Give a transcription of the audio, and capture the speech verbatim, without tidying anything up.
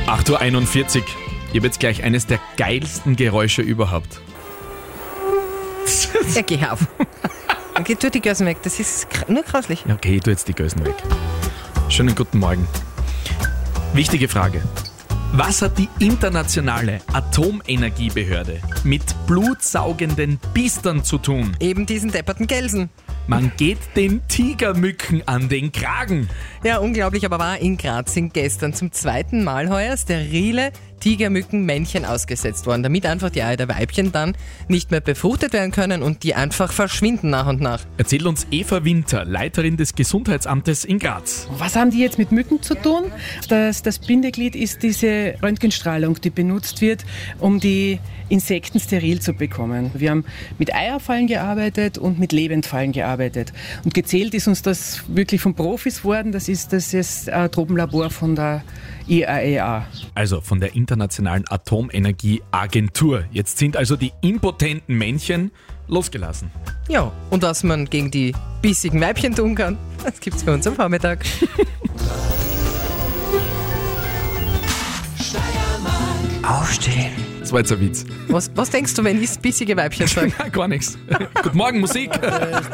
acht Uhr einundvierzig. Ich habe jetzt gleich eines der geilsten Geräusche überhaupt. Ja, geh auf. Okay, tu die Gösen weg, das ist nur grauslich. Ja, okay, ich tu jetzt die Gösen weg. Schönen guten Morgen. Wichtige Frage. Was hat die internationale Atomenergiebehörde mit blutsaugenden Biestern zu tun? Eben diesen depperten Gelsen. Man geht den Tigermücken an den Kragen. Ja, unglaublich, aber wahr, in Graz sind gestern zum zweiten Mal heuer sterile Tigermückenmännchen ausgesetzt worden, damit einfach die Eier der Weibchen dann nicht mehr befruchtet werden können und die einfach verschwinden nach und nach. Erzählt uns Eva Winter, Leiterin des Gesundheitsamtes in Graz. Was haben die jetzt mit Mücken zu tun? Das, das Bindeglied ist diese Röntgenstrahlung, die benutzt wird, um die Insekten steril zu bekommen. Wir haben mit Eierfallen gearbeitet und mit Lebendfallen gearbeitet. Und gezählt ist uns das wirklich von Profis worden. Das ist das ist ein Tropenlabor von der I A E A. Also von der Internationalen Atomenergieagentur. Jetzt sind also die impotenten Männchen losgelassen. Ja, und was man gegen die bissigen Weibchen tun kann, das gibt's für uns am Vormittag. Aufstehen. Das war jetzt ein Witz. Was, was denkst du, wenn ich bissige Weibchen sage? Gar nichts. Guten Morgen, Musik.